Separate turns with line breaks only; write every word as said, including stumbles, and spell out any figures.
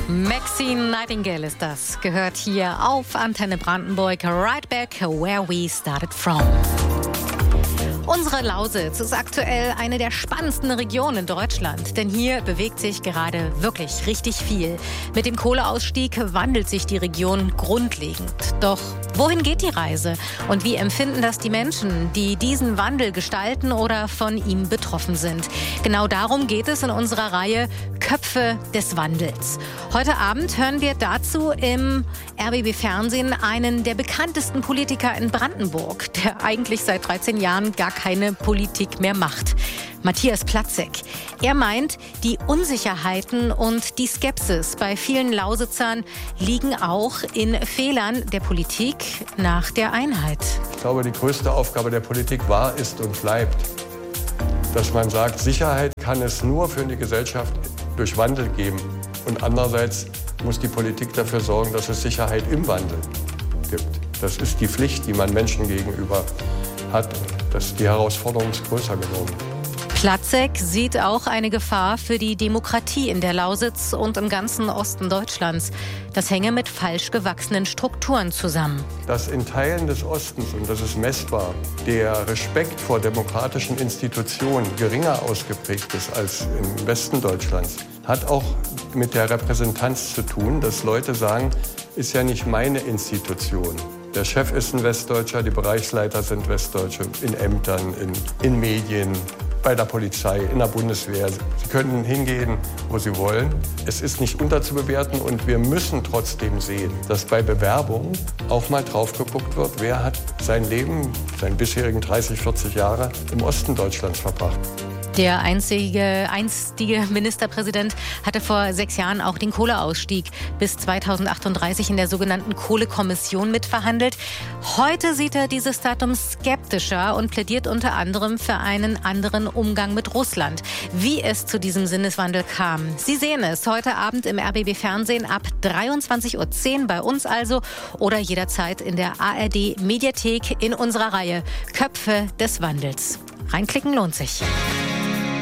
Maxine Nightingale ist das. Gehört hier auf Antenne Brandenburg. Right back where we started from. Unsere Lausitz ist aktuell eine der spannendsten Regionen in Deutschland, denn hier bewegt sich gerade wirklich richtig viel. Mit dem Kohleausstieg wandelt sich die Region grundlegend. Doch wohin geht die Reise? Und wie empfinden das die Menschen, die diesen Wandel gestalten oder von ihm betroffen sind? Genau darum geht es in unserer Reihe Köpfe des Wandels. Heute Abend hören wir dazu im R B B Fernsehen einen der bekanntesten Politiker in Brandenburg, der eigentlich seit dreizehn Jahren gar keine Politik mehr macht. Matthias Platzek. Er meint, die Unsicherheiten und die Skepsis bei vielen Lausitzern liegen auch in Fehlern der Politik nach der Einheit.
Ich glaube, die größte Aufgabe der Politik war, ist und bleibt, dass man sagt, Sicherheit kann es nur für eine Gesellschaft durch Wandel geben. Und andererseits muss die Politik dafür sorgen, dass es Sicherheit im Wandel gibt. Das ist die Pflicht, die man Menschen gegenüber hat. Das, die Herausforderung ist größer geworden.
Platzek sieht auch eine Gefahr für die Demokratie in der Lausitz und im ganzen Osten Deutschlands. Das hänge mit falsch gewachsenen Strukturen zusammen.
Dass in Teilen des Ostens, und das ist messbar, der Respekt vor demokratischen Institutionen geringer ausgeprägt ist als im Westen Deutschlands, hat auch mit der Repräsentanz zu tun, dass Leute sagen, ist ja nicht meine Institution. Der Chef ist ein Westdeutscher, die Bereichsleiter sind Westdeutsche, in Ämtern, in, in Medien, bei der Polizei, in der Bundeswehr. Sie können hingehen, wo Sie wollen. Es ist nicht unterzubewerten und wir müssen trotzdem sehen, dass bei Bewerbungen auch mal drauf geguckt wird, wer hat sein Leben, seine bisherigen dreißig, vierzig Jahre im Osten Deutschlands verbracht.
Der einzige, einstige Ministerpräsident hatte vor sechs Jahren auch den Kohleausstieg bis zweitausendachtunddreißig in der sogenannten Kohlekommission mitverhandelt. Heute sieht er dieses Datum skeptischer und plädiert unter anderem für einen anderen Umgang mit Russland. Wie es zu diesem Sinneswandel kam, Sie sehen es heute Abend im R B B Fernsehen ab dreiundzwanzig Uhr zehn bei uns also oder jederzeit in der A R D Mediathek in unserer Reihe Köpfe des Wandels. Reinklicken lohnt sich.